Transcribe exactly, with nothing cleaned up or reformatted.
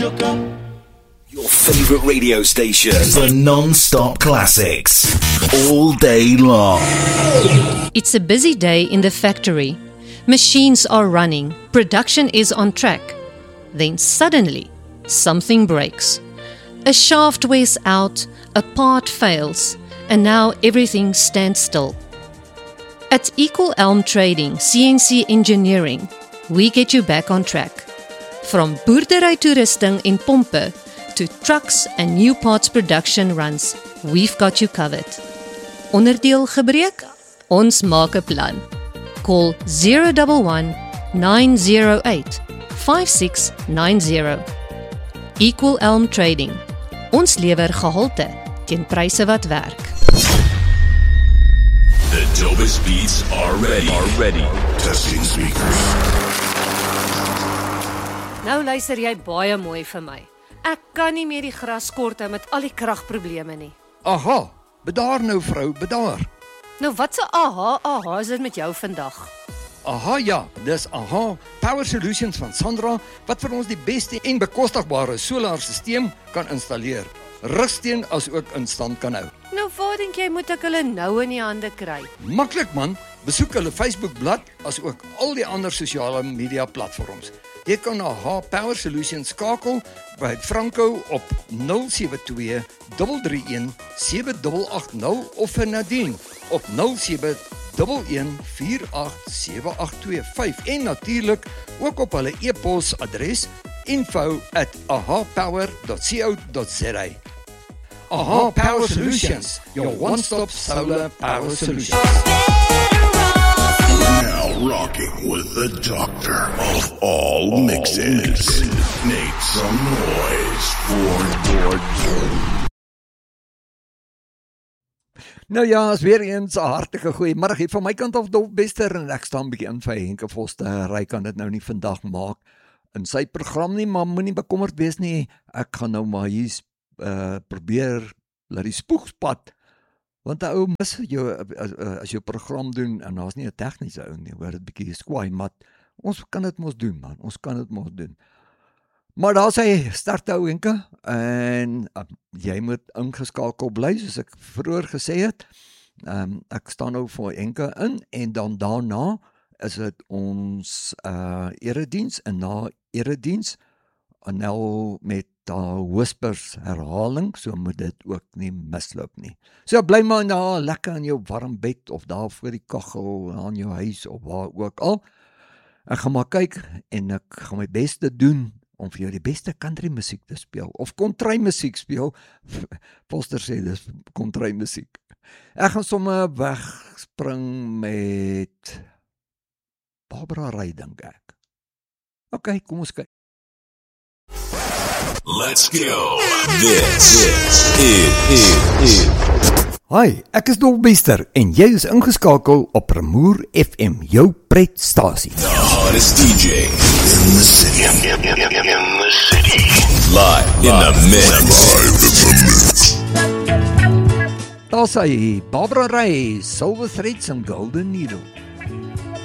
Your favorite radio station for non-stop classics all day long. It's a busy day in the factory. Machines are running, production is on track. Then suddenly, something breaks. A shaft wears out, a part fails, and now everything stands still. At Equal Elm Trading, C N C Engineering, we get you back on track. From boerdery toerusting en pompe to trucks and new parts production runs, we've got you covered. Onderdeel gebreek? Ons maak 'n plan. Call zero one one, nine zero eight, five six nine zero. Equal Elm Trading. Ons lewer gehalte teen pryse wat werk. The dopest beats are ready. Are ready. Testing speakers. Nou luister jy baie mooi vir my. Ek kan nie meer die gras kort hou met al die kragprobleme nie. Aha, bedaar nou vrou, bedaar. Nou wat se aha, aha is dit met jou vandag? Aha ja, dis aha, Power Solutions van Sandra, wat vir ons die beste en bekostigbare solarstelsel kan installeer. Rugsteen as ook in stand kan hou. Nou waar dink jy moet ek hulle nou in die hande kry? Maklik man, besoek hulle Facebookblad as ook al die ander sosiale media platforms. Jy kan na H Power Solutions skakel by Franco op nul sewe twee, drie drie een, sewe agt agt nul of vir Nadine op nul sewe een een, vier agt sewe agt twee vyf en natuurlik ook op hulle e-pos adres info at aha power dot co dot za. Aha Power Solutions, your one-stop solar power solution. Now rocking with the doctor of all mixes. Make some noise for Gordon. Nou ja, is weer eens 'n hartlike goeiemôre hier van my kant af Dolf Bester en ek staan bietjie in vir Henke Voster. Hy kan dit nou nie vandag maak in sy program nie, maar moenie bekommerd wees nie. Ek gaan nou maar hier uh, probeer laat die spoegspad, want 'n ou mis jou as, as jou program doen en daar's nie 'n tegniese ou nie, hoor dit bietjie skwaai, maar ons kan dit mos doen man, ons kan dit mos doen. Maar daar sê start ou Henke en uh, jy moet ingeskakel bly soos ek vroeër gesê het. Um, ek staan nou vir Henke in en dan daarna is dit ons uh, erediens en na erediens en nou met daar whispers herhaling, so moet dit ook nie misloop nie. So bly maar daar lekker in jou warm bed of daar voor die kaggel aan jou huis of waar ook al. Ek gaan maar kyk en ek gaan my beste doen om vir jou die beste country musiek te speel of country musiek speel. Foster sê dis country musiek. Ek gaan sommer wegspring met Barbara Ray dink ek. Okay, kom ons kyk. Let's go. This is, is, is. Hi, ek is Dolf Bester en jy is ingeskakel op Remoer F M, jou pretstasie. The hottest D J in the city. In, in, in, in the city. Live in the mix. Live in the mix. Daar sê Barbara Ray, Silver Threads and Golden Needle.